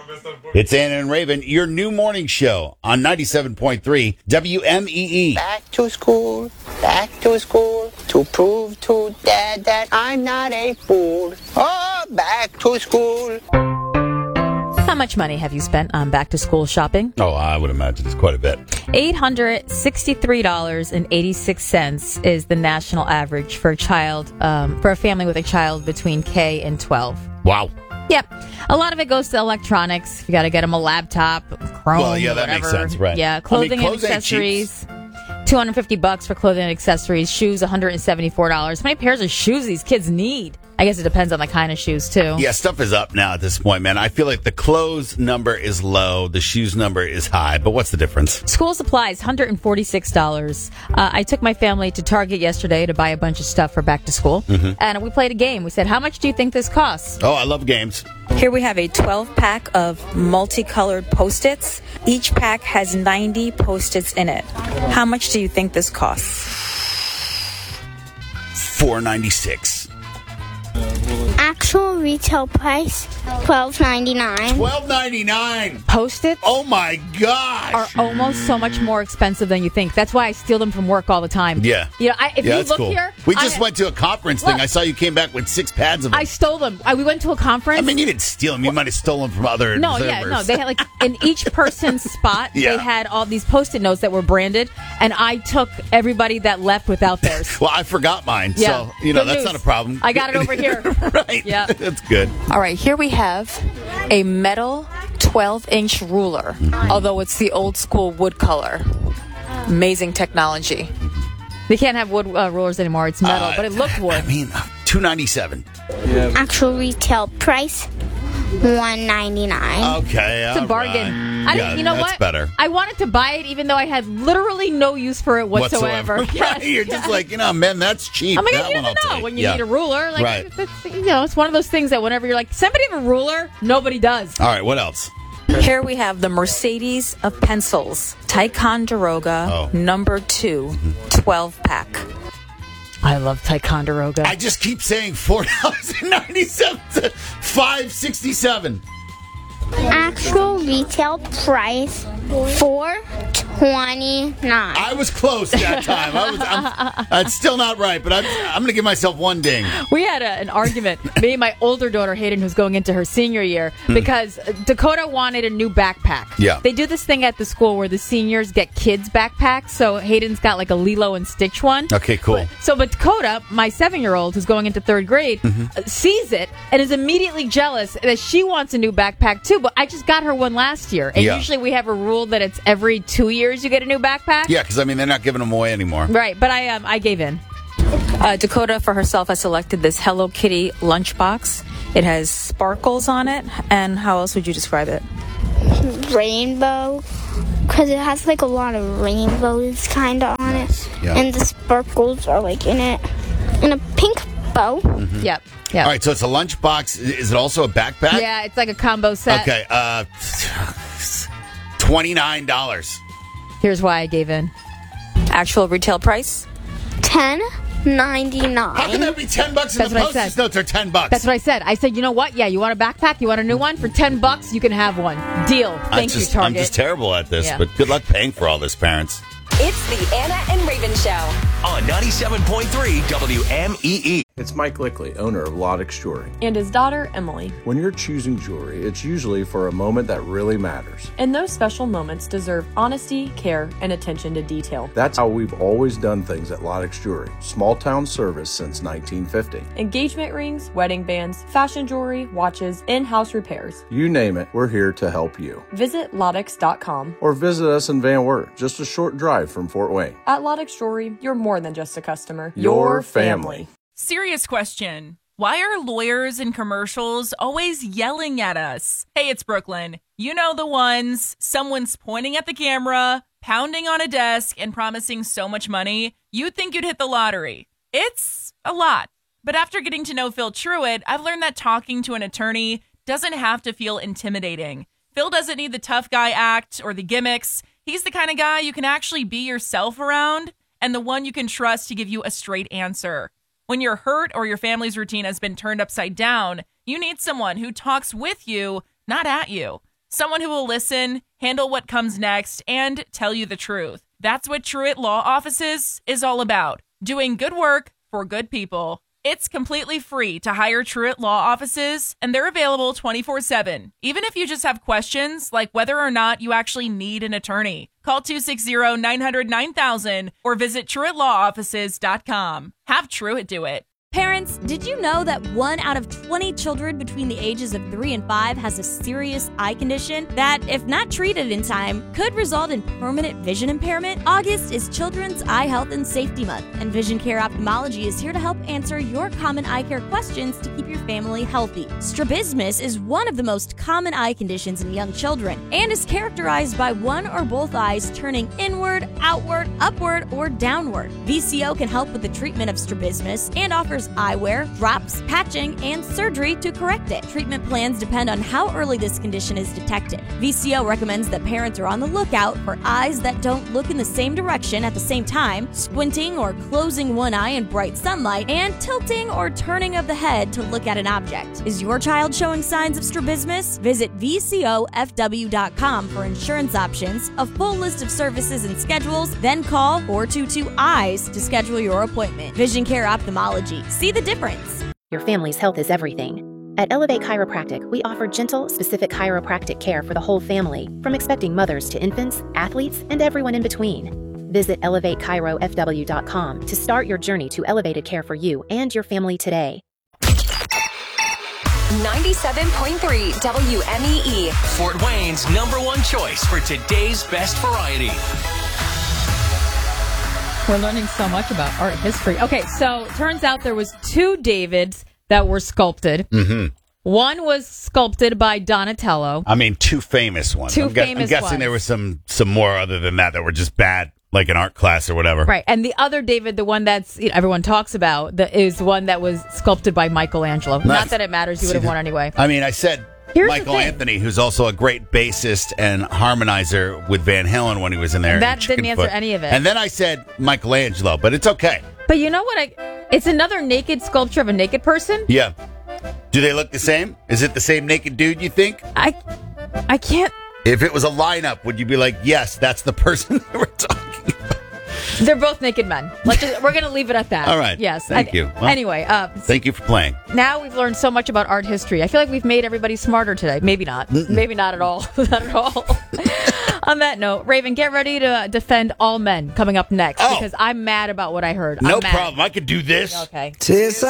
It's Anna and Raven, your new morning show on 97.3 WMEE. Back to school, to prove to Dad that I'm not a fool. Oh, back to school. How much money have you spent on back-to-school shopping? Oh, I would imagine it's quite a bit. $863.86 is the national average for a child, for a family with a child between K and 12. Wow. Yep. A lot of it goes to electronics. You got to get them a laptop, Chrome, Well, yeah, that whatever. makes sense, right. Yeah, clothing and clothes ain't accessories. $250 for clothing and accessories. Shoes, $174. How many pairs of shoes these kids need? I guess it depends on the kind of shoes, too. Yeah, stuff is up now at this point, man. I feel like the clothes number is low, the shoes number is high, but what's the difference? School supplies, $146. I took my family to Target yesterday to buy a bunch of stuff for back to school, and we played a game. We said, how much do you think this costs? Oh, I love games. Here we have a 12-pack of multicolored Post-its. Each pack has 90 Post-its in it. How much do you think this costs? $4.96. Actual retail price, $12.99. $12.99. Post-its Oh my gosh. are almost so much more expensive than you think. That's why I steal them from work all the time. Yeah. You know, if you that's look cool. here, We just went to a conference thing. Look. I saw you came back with 6 pads of them. I stole them. We went to a conference. I mean, you didn't steal them. You might have stolen from other observers. They had like in each person's spot. Yeah. They had all these Post-it notes that were branded, and I took everybody that left without theirs. Well, I forgot mine, Yeah. so Good that's news. not a problem. I got it over here. Right. Yeah. That's good. All right, here we have a metal 12-inch ruler, although it's the old school wood color. Amazing technology. They can't have wood rulers anymore. It's metal, but it looked wood. I mean, $2.97. Actual retail price, $1.99. Okay, It's a bargain. You know that's what? better. I wanted to buy it even though I had literally no use for it whatsoever. Right. Yes. You're just like, man, that's cheap. I'm like, that you one never I'll know take. when you Yeah. need a ruler. Like, Right. it's one of those things that whenever you're like, somebody have a ruler, nobody does. All right, what else? Here we have the Mercedes of pencils, Ticonderoga number 2, 12-pack. I love Ticonderoga. I just keep saying $4.97 to $5.67. Actual retail price, $4.29. I was close that time. That's still not right, but I'm going to give myself one ding. We had an argument, me and my older daughter, Hayden, who's going into her senior year, because Dakota wanted a new backpack. Yeah. They do this thing at the school where the seniors get kids' backpacks, so Hayden's got like a Lilo and Stitch one. Okay, cool. But Dakota, my 7-year-old, who's going into 3rd grade, sees it and is immediately jealous that she wants a new backpack too, but I just got her one last year. And usually we have a rule that it's every 2 years you get a new backpack. Yeah, because, they're not giving them away anymore. Right, but I gave in. Dakota, for herself, has selected this Hello Kitty lunchbox. It has sparkles on it, and how else would you describe it? Rainbow, because it has like a lot of rainbows kind of on it. Yeah. And the sparkles are like in it. In a pink bow. Yep. All right, so it's a lunchbox. Is it also a backpack? Yeah, it's like a combo set. Okay, $29. Here's why I gave in. Actual retail price? $10.99. How can that be $10 and That's the what I postage said. notes are $10? That's what I said. I said, you know what? Yeah, you want a backpack? You want a new one? For $10, you can have one. Deal. Thank you, Target. I'm just terrible at this, Yeah. but good luck paying for all this, parents. It's the Anna and Raven Show on 97.3 WMEE. It's Mike Lickley, owner of Lodex Jewelry. And his daughter, Emily. When you're choosing jewelry, it's usually for a moment that really matters. And those special moments deserve honesty, care, and attention to detail. That's how we've always done things at Lodex Jewelry. Small town service since 1950. Engagement rings, wedding bands, fashion jewelry, watches, in-house repairs. You name it, we're here to help you. Visit Lodex.com. Or visit us in Van Wert, just a short drive from Fort Wayne. At Lodex Jewelry, you're more than just a customer. Your family. Serious question. Why are lawyers in commercials always yelling at us? Hey, it's Brooklyn. You know the ones. Someone's pointing at the camera, pounding on a desk, and promising so much money, you'd think you'd hit the lottery. It's a lot. But after getting to know Phil Truitt, I've learned that talking to an attorney doesn't have to feel intimidating. Phil doesn't need the tough guy act or the gimmicks. He's the kind of guy you can actually be yourself around and the one you can trust to give you a straight answer. When you're hurt or your family's routine has been turned upside down, you need someone who talks with you, not at you. Someone who will listen, handle what comes next, and tell you the truth. That's what Truett Law Offices is all about. Doing good work for good people. It's completely free to hire Truett Law Offices, and they're available 24/7. Even if you just have questions, like whether or not you actually need an attorney. Call 260-900-9000 or visit TruettLawOffices.com. Have Truett do it. Parents, did you know that 1 out of 20 children between the ages of 3 and 5 has a serious eye condition that, if not treated in time, could result in permanent vision impairment? August is Children's Eye Health and Safety Month, and Vision Care Ophthalmology is here to help answer your common eye care questions to keep your family healthy. Strabismus is one of the most common eye conditions in young children and is characterized by one or both eyes turning inward, outward, upward, or downward. VCO can help with the treatment of strabismus and offers eyewear, drops, patching, and surgery to correct it. Treatment plans depend on how early this condition is detected. VCO recommends that parents are on the lookout for eyes that don't look in the same direction at the same time, squinting or closing one eye in bright sunlight, and tilting or turning of the head to look at an object. Is your child showing signs of strabismus? Visit VCOFW.com for insurance options, a full list of services and schedules, then call 422-EYES to schedule your appointment. Vision Care Ophthalmology. See the difference. Your family's health is everything. At Elevate Chiropractic, we offer gentle, specific chiropractic care for the whole family, from expecting mothers to infants, athletes, and everyone in between. Visit ElevateChiroFW.com to start your journey to elevated care for you and your family today. 97.3 WMEE. Fort Wayne's #1 choice for today's best variety. We're learning so much about art history. Okay, so turns out there was 2 Davids that were sculpted. Mm-hmm. One was sculpted by Donatello. I mean, 2 famous ones. I'm guessing there was some more other than that were just bad, like an art class or whatever. Right, and the other David, the one that's everyone talks about, is one that was sculpted by Michelangelo. Nice. Not that it matters; you would have won anyway. I mean, I said Here's Michael Anthony, who's also a great bassist and harmonizer with Van Halen when he was in there. That didn't answer any of it. And then I said Michelangelo, but it's okay. But you know what? It's another naked sculpture of a naked person. Yeah. Do they look the same? Is it the same naked dude, you think? I can't. If it was a lineup, would you be like, yes, that's the person that we're talking about? They're both naked men. We're going to leave it at that. All right. Yes. Thank you. Well, anyway. Thank you for playing. Now we've learned so much about art history. I feel like we've made everybody smarter today. Maybe not. Maybe not at all. Not at all. On that note, Raven, get ready to defend all men coming up next because I'm mad about what I heard. No problem. I could do this. Okay.